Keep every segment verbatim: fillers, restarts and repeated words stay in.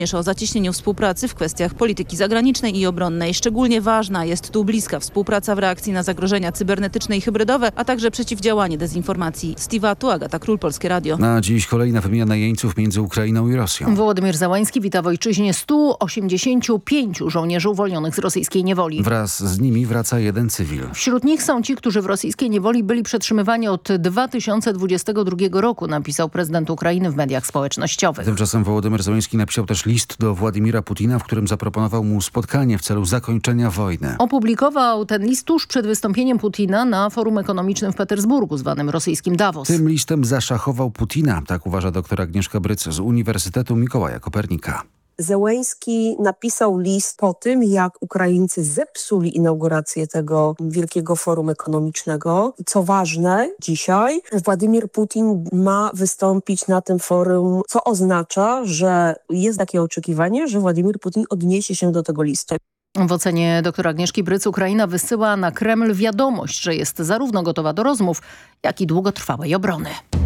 o zacieśnieniu współpracy w kwestiach polityki zagranicznej i obronnej. Szczególnie ważna jest tu bliska współpraca w reakcji na zagrożenia cybernetyczne i hybrydowe, a także przeciwdziałanie dezinformacji. Z Tiwatu, Agata Król, Polskie Radio. Na dziś kolejna wymiana jeńców między Ukrainą i Rosją. Wołodymyr Załański wita w ojczyźnie stu osiemdziesięciu pięciu żołnierzy uwolnionych z rosyjskiej niewoli. Wraz z nimi wraca jeden cywil. Wśród nich są ci, którzy w rosyjskiej niewoli byli przetrzymywani od dwa tysiące dwudziestego drugiego roku, napisał prezydent Ukrainy w mediach społecznościowych. Tymczasem Wołodymyr Załański napisał też list do Władimira Putina, w którym zaproponował mu spotkanie w celu zakończenia wojny. Opublikował ten list tuż przed wystąpieniem Putina na forum ekonomicznym w Petersburgu, zwanym rosyjskim Davos. Tym listem zaszachował Putina, tak uważa doktor Agnieszka Bryc z Uniwersytetu Mikołaja Kopernika. Zełeński napisał list po tym, jak Ukraińcy zepsuli inaugurację tego wielkiego forum ekonomicznego. Co ważne, dzisiaj Władimir Putin ma wystąpić na tym forum, co oznacza, że jest takie oczekiwanie, że Władimir Putin odniesie się do tego listu. W ocenie doktora Agnieszki Bryc Ukraina wysyła na Kreml wiadomość, że jest zarówno gotowa do rozmów, jak i długotrwałej obrony.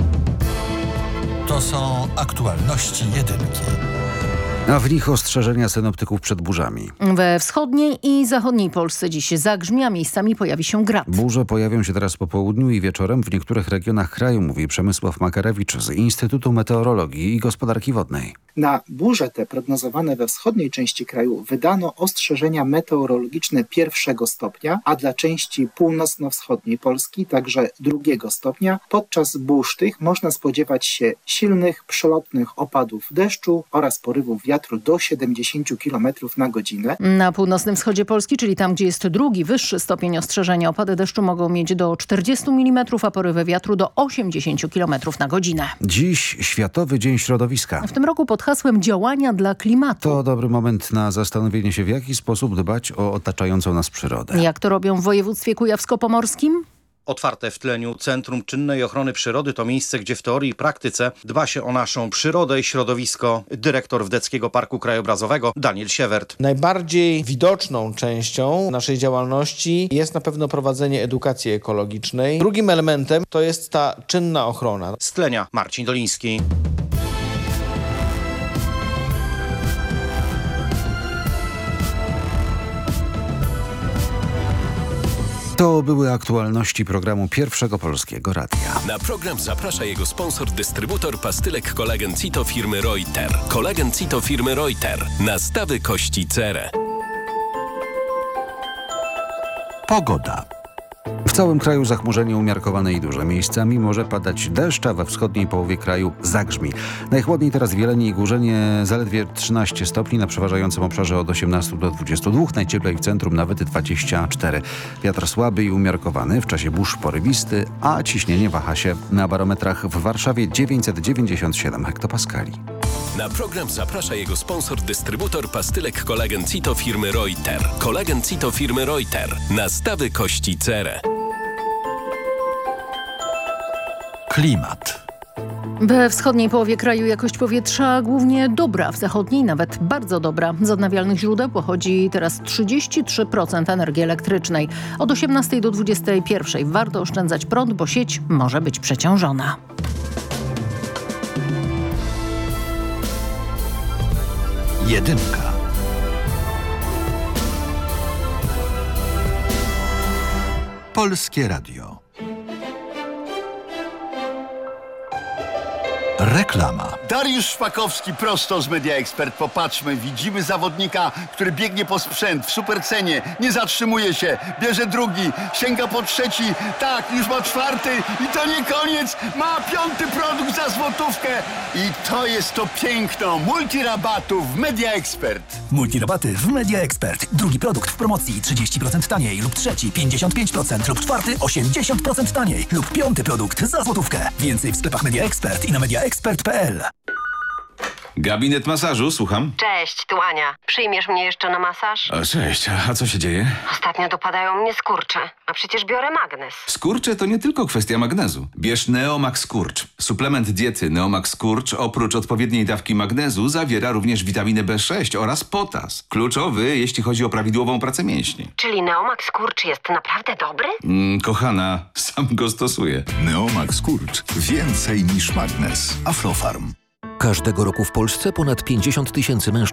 To są aktualności jedynki. A w nich ostrzeżenia synoptyków przed burzami. We wschodniej i zachodniej Polsce dziś zagrzmi, a miejscami pojawi się grad. Burze pojawią się teraz po południu i wieczorem w niektórych regionach kraju, mówi Przemysław Makarewicz z Instytutu Meteorologii i Gospodarki Wodnej. Na burze te prognozowane we wschodniej części kraju wydano ostrzeżenia meteorologiczne pierwszego stopnia, a dla części północno-wschodniej Polski także drugiego stopnia. Podczas burz tych można spodziewać się silnych, przelotnych opadów deszczu oraz porywów wiatru do siedemdziesięciu kilometrów na godzinę. Na północnym wschodzie Polski, czyli tam, gdzie jest drugi, wyższy stopień ostrzeżenia, opady deszczu mogą mieć do czterdziestu milimetrów, a porywy wiatru do osiemdziesięciu kilometrów na godzinę. Dziś Światowy Dzień Środowiska. W tym roku pod hasłem działania dla klimatu. To dobry moment na zastanowienie się, w jaki sposób dbać o otaczającą nas przyrodę. Jak to robią w województwie kujawsko-pomorskim? Otwarte w tleniu Centrum Czynnej Ochrony Przyrody to miejsce, gdzie w teorii i praktyce dba się o naszą przyrodę i środowisko. Dyrektor Wdeckiego Parku Krajobrazowego Daniel Siewert. Najbardziej widoczną częścią naszej działalności jest na pewno prowadzenie edukacji ekologicznej. Drugim elementem to jest ta czynna ochrona. Z tlenia Marcin Doliński. To były aktualności programu Pierwszego Polskiego Radia. Na program zaprasza jego sponsor, dystrybutor pastylek kolagen Cito firmy Reuter. Kolagen Cito firmy Reuter. Nastawy kości cerę. Pogoda. W całym kraju zachmurzenie umiarkowane i duże. Miejscami może padać deszcz, a we wschodniej połowie kraju zagrzmi. Najchłodniej teraz w Jeleni i Górzynie zaledwie trzynaście stopni, na przeważającym obszarze od osiemnastu do dwudziestu dwóch, najcieplej w centrum nawet dwadzieścia cztery. Wiatr słaby i umiarkowany, w czasie burz porywisty, a ciśnienie waha się na barometrach w Warszawie dziewięćset dziewięćdziesiąt siedem hektopaskali. Na program zaprasza jego sponsor, dystrybutor pastylek kolagen Cito firmy Reuter. Kolagen Cito firmy Reuter. Nastawy kości cerę. Klimat. We wschodniej połowie kraju jakość powietrza głównie dobra, w zachodniej nawet bardzo dobra. Z odnawialnych źródeł pochodzi teraz trzydzieści trzy procent energii elektrycznej. Od osiemnastej do dwudziestej pierwszej warto oszczędzać prąd, bo sieć może być przeciążona. Jedynka. Polskie Radio. Reklama. Dariusz Szpakowski prosto z Media Expert. Popatrzmy, widzimy zawodnika, który biegnie po sprzęt w supercenie, nie zatrzymuje się, bierze drugi, sięga po trzeci, tak, już ma czwarty i to nie koniec, ma piąty produkt za złotówkę i to jest to piękno multirabatów w Media Expert. Multirabaty w Media Expert. Drugi produkt w promocji trzydzieści procent taniej lub trzeci pięćdziesiąt pięć procent lub czwarty osiemdziesiąt procent taniej lub piąty produkt za złotówkę. Więcej w sklepach Media Expert i na media expert kropka p l. Gabinet masażu, słucham. Cześć, tu Ania. Przyjmiesz mnie jeszcze na masaż? O, cześć, a co się dzieje? Ostatnio dopadają mnie skurcze, a przecież biorę magnez. Skurcze to nie tylko kwestia magnezu. Bierz Neomax Skurcz. Suplement diety Neomax Skurcz oprócz odpowiedniej dawki magnezu zawiera również witaminę B sześć oraz potas. Kluczowy, jeśli chodzi o prawidłową pracę mięśni. Czyli Neomax Skurcz jest naprawdę dobry? Mm, kochana, sam go stosuję. Neomax Skurcz. Więcej niż magnez. Aflofarm. Każdego roku w Polsce ponad pięćdziesiąt tysięcy mężczyzn